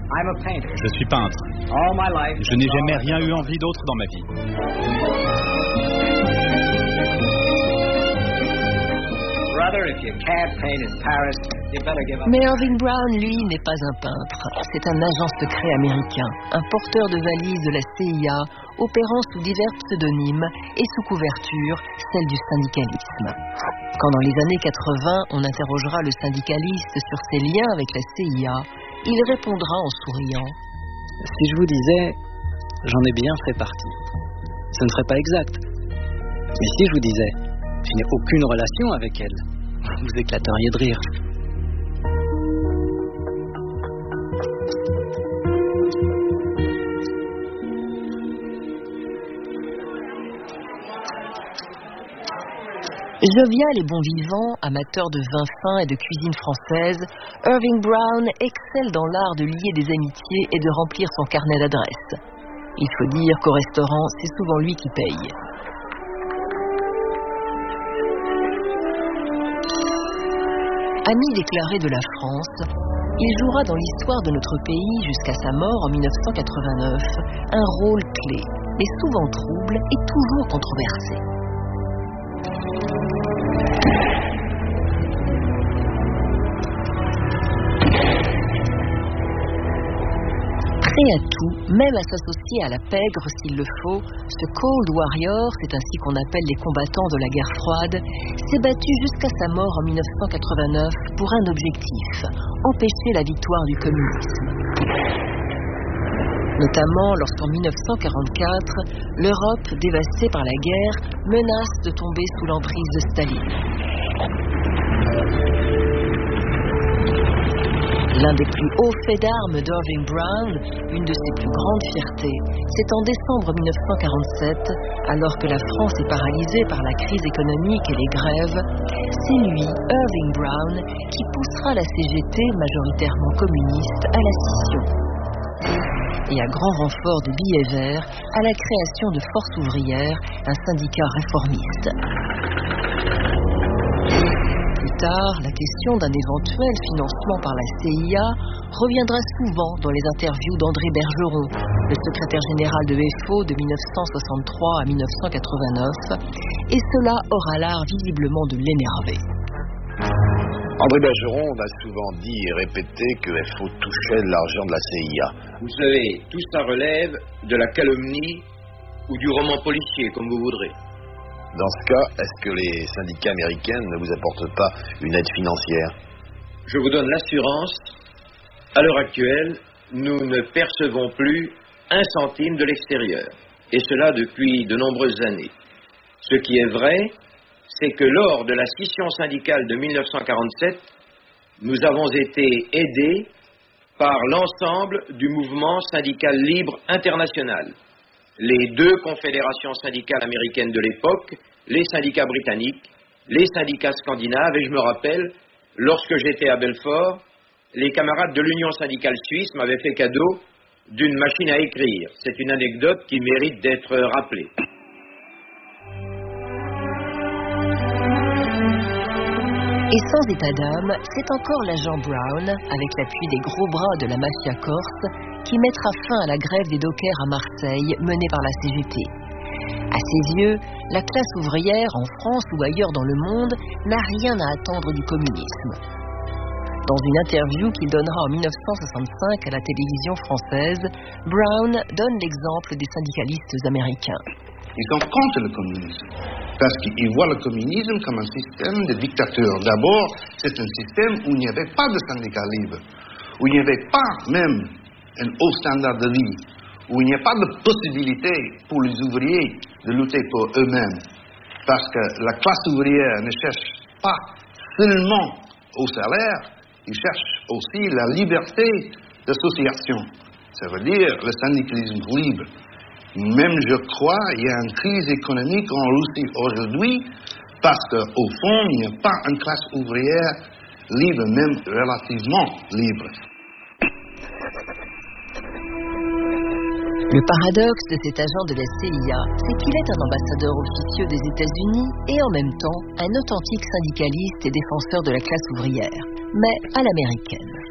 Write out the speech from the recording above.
Je suis peintre. Je n'ai jamais rien eu envie d'autre dans ma vie. Mais Irving Brown, lui, n'est pas un peintre. C'est un agent secret américain, un porteur de valises de la CIA, opérant sous divers pseudonymes et sous couverture, celle du syndicalisme. Quand dans les années 80, on interrogera le syndicaliste sur ses liens avec la CIA, il répondra en souriant. Si je vous disais, j'en ai bien fait partie, ce ne serait pas exact. Mais si je vous disais, je n'ai aucune relation avec elle, vous éclateriez de rire. Jovial et bon vivant, amateur de vin fin et de cuisine française, Irving Brown excelle dans l'art de lier des amitiés et de remplir son carnet d'adresses. Il faut dire qu'au restaurant, c'est souvent lui qui paye. Ami déclaré de la France, il jouera dans l'histoire de notre pays jusqu'à sa mort en 1989 un rôle clé, mais souvent trouble et toujours controversé. Prêt à tout, même à s'associer à la pègre s'il le faut, ce Cold Warrior, c'est ainsi qu'on appelle les combattants de la guerre froide, s'est battu jusqu'à sa mort en 1989 pour un objectif, empêcher la victoire du communisme. Notamment lorsqu'en 1944, l'Europe, dévastée par la guerre, menace de tomber sous l'emprise de Staline. L'un des plus hauts faits d'armes d'Irving Brown, une de ses plus grandes fiertés, c'est en décembre 1947, alors que la France est paralysée par la crise économique et les grèves, c'est lui, Irving Brown, qui poussera la CGT, majoritairement communiste, à la scission. Et à grand renfort de billets verts, à la création de Force ouvrière, un syndicat réformiste. Plus tard, la question d'un éventuel financement par la CIA reviendra souvent dans les interviews d'André Bergeron, le secrétaire général de FO de 1963 à 1989, et cela aura l'art visiblement de l'énerver. André Bergeron a souvent dit et répété que FO touchait de l'argent de la CIA. Vous savez, tout ça relève de la calomnie ou du roman policier, comme vous voudrez. Dans ce cas, est-ce que les syndicats américains ne vous apportent pas une aide financière? Je vous donne l'assurance, à l'heure actuelle, nous ne percevons plus un centime de l'extérieur, et cela depuis de nombreuses années. Ce qui est vrai, c'est que lors de la scission syndicale de 1947, nous avons été aidés par l'ensemble du mouvement syndical libre international. Les deux confédérations syndicales américaines de l'époque, les syndicats britanniques, les syndicats scandinaves, et je me rappelle, lorsque j'étais à Belfort, les camarades de l'Union syndicale suisse m'avaient fait cadeau d'une machine à écrire. C'est une anecdote qui mérite d'être rappelée. Et sans état d'âme, c'est encore l'agent Brown, avec l'appui des gros bras de la mafia corse, qui mettra fin à la grève des dockers à Marseille, menée par la CGT. À ses yeux, la classe ouvrière, en France ou ailleurs dans le monde, n'a rien à attendre du communisme. Dans une interview qu'il donnera en 1965 à la télévision française, Brown donne l'exemple des syndicalistes américains. Ils sont contre le communisme, parce qu'ils voient le communisme comme un système de dictature. D'abord, c'est un système où il n'y avait pas de syndicats libres, où il n'y avait pas même un haut standard de vie, où il n'y a pas de possibilité pour les ouvriers de lutter pour eux-mêmes. Parce que la classe ouvrière ne cherche pas seulement au salaire, il cherche aussi la liberté d'association. Ça veut dire le syndicalisme libre. Même, je crois, il y a une crise économique en Russie aujourd'hui parce qu'au fond, il n'y a pas une classe ouvrière libre, même relativement libre. Le paradoxe de cet agent de la CIA, c'est qu'il est un ambassadeur officieux des États-Unis et en même temps un authentique syndicaliste et défenseur de la classe ouvrière, mais à l'américaine.